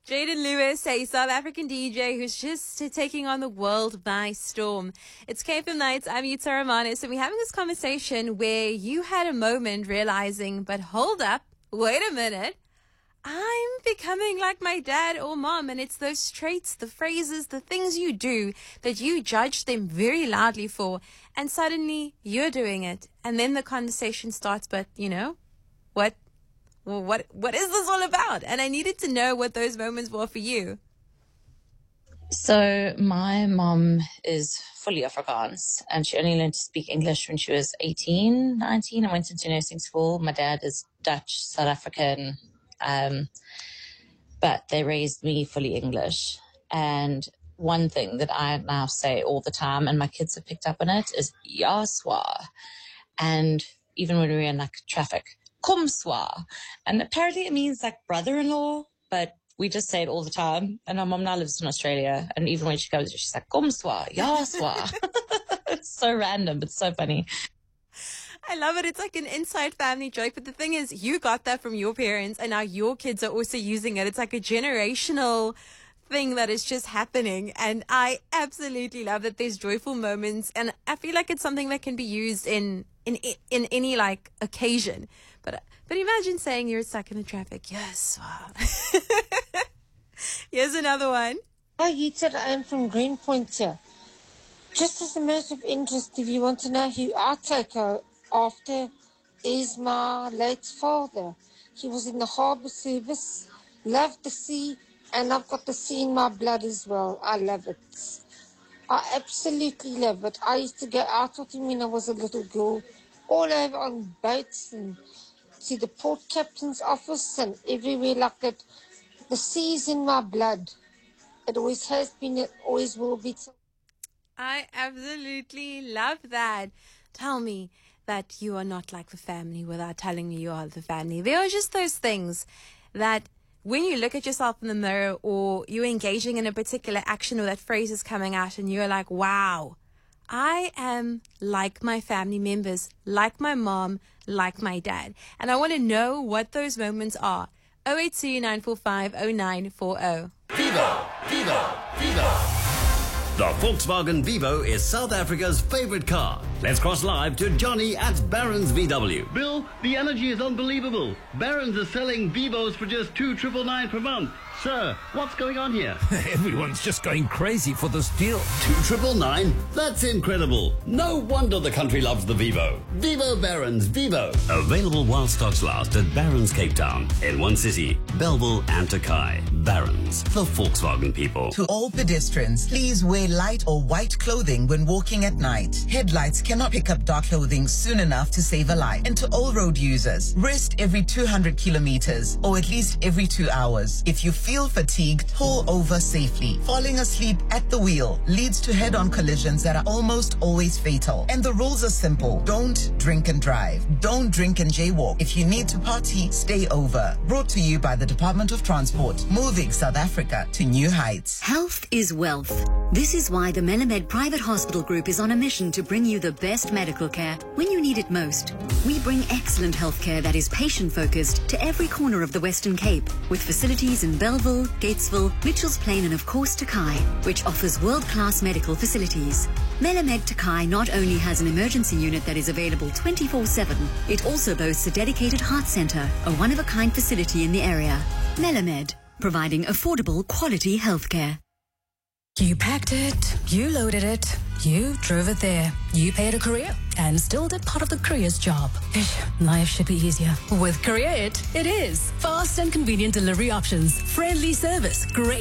Jaden Lewis, a South African DJ who's just taking on the world by storm. It's KFM Nights. I'm Yuta Romanis, and we're having this conversation where you had a moment realizing, but hold up, wait a minute, I'm becoming like my dad or mom, and it's those traits, the phrases, the things you do that you judge them very loudly for, and suddenly you're doing it, and then the conversation starts, but what is this all about? And I needed to know what those moments were for you. So my mom is fully Afrikaans, and she only learned to speak English when she was 18, 19, and went into nursing school. My dad is Dutch, South African, but they raised me fully English. And one thing that I now say all the time, and my kids have picked up on it, is Yaswa. And even when we're in traffic, Kumswa. And apparently it means brother-in-law, but we just say it all the time. And our mom now lives in Australia, and even when she goes, she's like, Kumswa, Yaswa. It's so random, but so funny. I love it. It's like an inside family joke. But the thing is, you got that from your parents, and now your kids are also using it. It's like a generational thing that is just happening. And I absolutely love that there's joyful moments. And I feel like it's something that can be used in any occasion. But imagine saying you're stuck in the traffic. Yes. Wow. Here's another one. Hi, Yuta. I am from Greenpoint here. Just as a matter of interest, if you want to know who I take after, is my late father. He was in the harbour service, loved the sea, and I've got the sea in my blood as well. I love it. I absolutely love it. I used to go out with him when I was a little girl, all over on boats and to the port captain's office and everywhere like that. The sea's in my blood. It always has been, it always will be. I absolutely love that. Tell me that you are not like the family without telling me you are the family. There are just those things that when you look at yourself in the mirror, or you're engaging in a particular action, or that phrase is coming out and you're like, wow, I am like my family members, like my mom, like my dad. And I want to know what those moments are. 082 945 0940. Vivo, Vivo, Vivo. The Volkswagen Vivo is South Africa's favorite car. Let's cross live to Johnny at Barron's VW. Bill, the energy is unbelievable. Barron's is selling Vivos for just $2,999 per month. Sir, what's going on here? Everyone's just going crazy for this deal. $2,999? That's incredible. No wonder the country loves the Vivo. Vivo Barron's Vivo. Available while stocks last at Barron's Cape Town, in one city, Bellville and Takai. Barron's, the Volkswagen people. To all pedestrians, please wear light or white clothing when walking at night. Headlights cannot pick up dark clothing soon enough to save a life. And to all road users, rest every 200 kilometers or at least every 2 hours. If you feel fatigued, pull over safely. Falling asleep at the wheel leads to head-on collisions that are almost always fatal. And the rules are simple. Don't drink and drive. Don't drink and jaywalk. If you need to party, stay over. Brought to you by the Department of Transport, moving South Africa to new heights. Health is wealth. This is why the Melamed Private Hospital Group is on a mission to bring you the best medical care when you need it most. We bring excellent healthcare that is patient-focused to every corner of the Western Cape, with facilities in Bellville, Gatesville, Mitchells Plain and of course Takai, which offers world-class medical facilities. Melamed Takai not only has an emergency unit that is available 24/7, it also boasts a dedicated heart centre, a one-of-a-kind facility in the area. Melamed, providing affordable quality healthcare. You packed it, you loaded it, you drove it there, you paid a courier and still did part of the courier's job. Life should be easier. With Courier It is. Fast and convenient delivery options, friendly service, great